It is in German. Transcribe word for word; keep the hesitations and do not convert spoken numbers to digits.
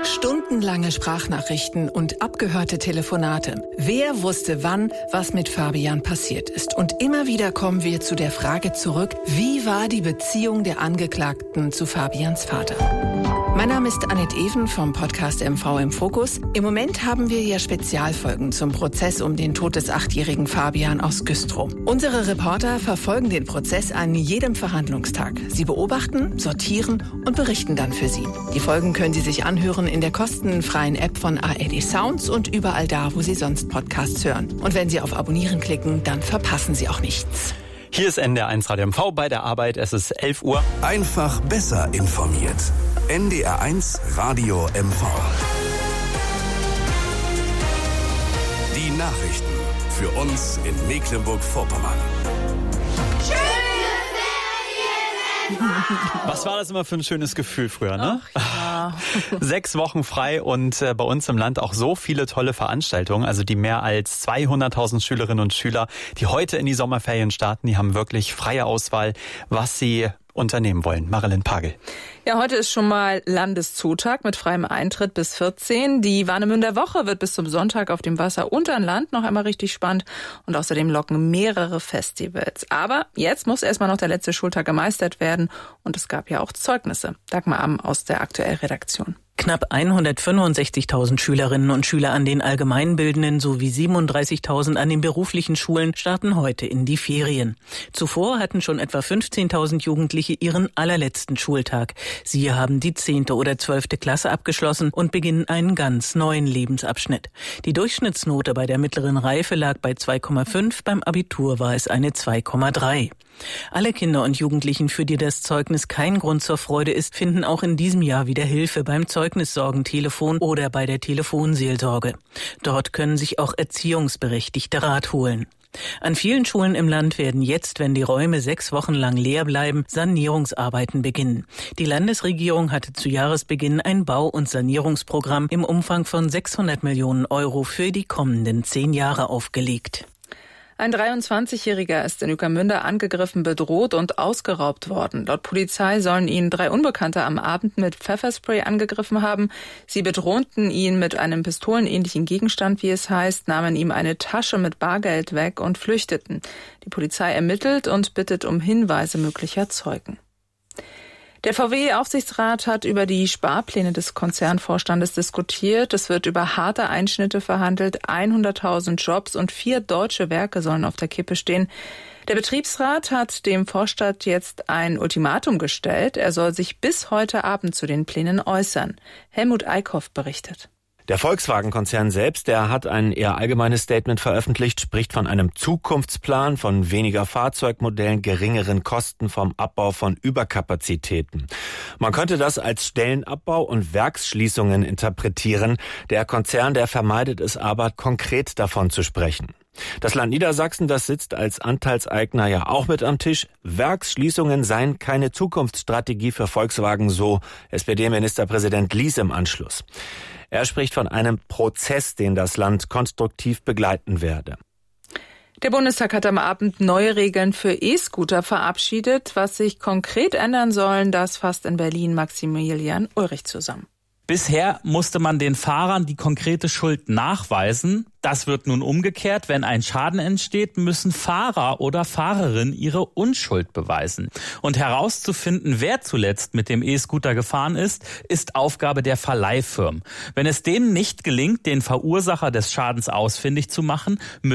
Stundenlange Sprachnachrichten und abgehörte Telefonate. Wer wusste wann, was mit Fabian passiert ist? Und immer wieder kommen wir zu der Frage zurück, wie war die Beziehung der Angeklagten zu Fabians Vater? Mein Name ist Annette Even vom Podcast M V im Fokus. Im Moment haben wir ja Spezialfolgen zum Prozess um den Tod des achtjährigen Fabian aus Güstrow. Unsere Reporter verfolgen den Prozess an jedem Verhandlungstag. Sie beobachten, sortieren und berichten dann für Sie. Die Folgen können Sie sich anhören in der kostenfreien App von A R D Sounds und überall da, wo Sie sonst Podcasts hören. Und wenn Sie auf Abonnieren klicken, dann verpassen Sie auch nichts. Hier ist N D R eins Radio M V bei der Arbeit. Es ist elf Uhr. Einfach besser informiert. N D R eins Radio M V. Die Nachrichten für uns in Mecklenburg-Vorpommern. Was war das immer für ein schönes Gefühl früher, ne? Ach, ja. Sechs Wochen frei und äh, bei uns im Land auch so viele tolle Veranstaltungen. Also die mehr als zweihunderttausend Schülerinnen und Schüler, die heute in die Sommerferien starten, die haben wirklich freie Auswahl, was sie unternehmen wollen. Marilyn Pagel. Ja, heute ist schon mal Landeszutag mit freiem Eintritt bis vierzehn. Die Warnemünder Woche wird bis zum Sonntag auf dem Wasser untern Land noch einmal richtig spannend und außerdem locken mehrere Festivals. Aber jetzt muss erstmal noch der letzte Schultag gemeistert werden und es gab ja auch Zeugnisse. Dagmar Amm aus der Aktuell-Redaktion. Knapp hundertfünfundsechzigtausend Schülerinnen und Schüler an den allgemeinbildenden sowie siebenunddreißigtausend an den beruflichen Schulen starten heute in die Ferien. Zuvor hatten schon etwa fünfzehntausend Jugendliche ihren allerletzten Schultag. Sie haben die zehnte oder zwölfte Klasse abgeschlossen und beginnen einen ganz neuen Lebensabschnitt. Die Durchschnittsnote bei der mittleren Reife lag bei zwei Komma fünf, beim Abitur war es eine zwei Komma drei. Alle Kinder und Jugendlichen, für die das Zeugnis kein Grund zur Freude ist, finden auch in diesem Jahr wieder Hilfe beim Zeugnissorgentelefon oder bei der Telefonseelsorge. Dort können sich auch Erziehungsberechtigte Rat holen. An vielen Schulen im Land werden jetzt, wenn die Räume sechs Wochen lang leer bleiben, Sanierungsarbeiten beginnen. Die Landesregierung hatte zu Jahresbeginn ein Bau- und Sanierungsprogramm im Umfang von sechshundert Millionen Euro für die kommenden zehn Jahre aufgelegt. Ein dreiundzwanzigjähriger ist in Ueckermünde angegriffen, bedroht und ausgeraubt worden. Laut Polizei sollen ihn drei Unbekannte am Abend mit Pfefferspray angegriffen haben. Sie bedrohten ihn mit einem pistolenähnlichen Gegenstand, wie es heißt, nahmen ihm eine Tasche mit Bargeld weg und flüchteten. Die Polizei ermittelt und bittet um Hinweise möglicher Zeugen. Der V W-Aufsichtsrat hat über die Sparpläne des Konzernvorstandes diskutiert. Es wird über harte Einschnitte verhandelt. hunderttausend Jobs und vier deutsche Werke sollen auf der Kippe stehen. Der Betriebsrat hat dem Vorstand jetzt ein Ultimatum gestellt. Er soll sich bis heute Abend zu den Plänen äußern. Helmut Eickhoff berichtet. Der Volkswagen-Konzern selbst, der hat ein eher allgemeines Statement veröffentlicht, spricht von einem Zukunftsplan, von weniger Fahrzeugmodellen, geringeren Kosten, vom Abbau von Überkapazitäten. Man könnte das als Stellenabbau und Werksschließungen interpretieren. Der Konzern, der vermeidet es aber, konkret davon zu sprechen. Das Land Niedersachsen, das sitzt als Anteilseigner ja auch mit am Tisch. Werksschließungen seien keine Zukunftsstrategie für Volkswagen, so S P D-Ministerpräsident Lies im Anschluss. Er spricht von einem Prozess, den das Land konstruktiv begleiten werde. Der Bundestag hat am Abend neue Regeln für E-Scooter verabschiedet. Was sich konkret ändern sollen, das fasst in Berlin Maximilian Ulrich zusammen. Bisher musste man den Fahrern die konkrete Schuld nachweisen. Das wird nun umgekehrt. Wenn ein Schaden entsteht, müssen Fahrer oder Fahrerin ihre Unschuld beweisen. Und herauszufinden, wer zuletzt mit dem E-Scooter gefahren ist, ist Aufgabe der Verleihfirmen. Wenn es denen nicht gelingt, den Verursacher des Schadens ausfindig zu machen, müssen